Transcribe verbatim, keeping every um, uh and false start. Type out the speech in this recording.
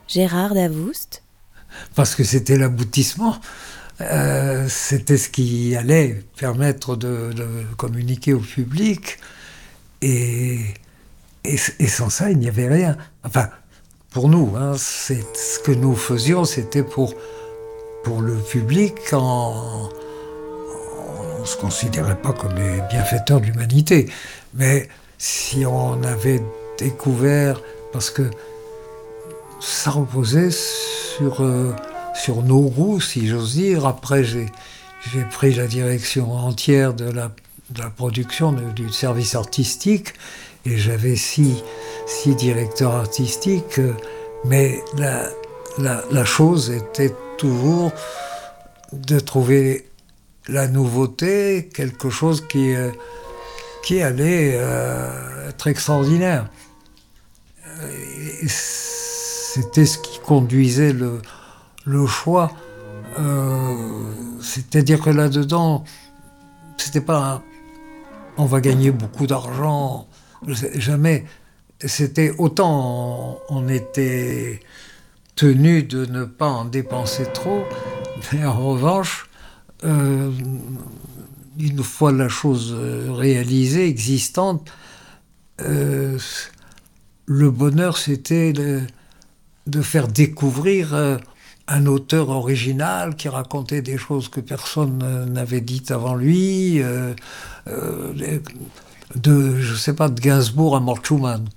Gérard Davoust. Parce que c'était l'aboutissement. Euh, c'était ce qui allait permettre de, de communiquer au public. Et, et, et sans ça, il n'y avait rien. Enfin, pour nous, hein, c'est, ce que nous faisions, c'était pour, pour le public. En, on ne se considérait pas comme des bienfaiteurs de l'humanité. Mais si on avait découvert, parce que ça reposait sur, euh, sur nos goûts, si j'ose dire. Après, j'ai, j'ai pris la direction entière de la, de la production, de, du service artistique, et j'avais six, six directeurs artistiques, euh, mais la, la, la chose était toujours de trouver la nouveauté, quelque chose qui, euh, qui allait euh, être extraordinaire. Et c'était ce qui conduisait le, le choix. Euh, c'est-à-dire que là-dedans, c'était pas un, on va gagner beaucoup d'argent, jamais. C'était autant on, on était tenu de ne pas en dépenser trop, mais en revanche, euh, une fois la chose réalisée, existante, euh, le bonheur, c'était de, de faire découvrir euh, un auteur original qui racontait des choses que personne euh, n'avait dites avant lui, euh, euh, de, je sais pas, de Gainsbourg à Mort Schumann.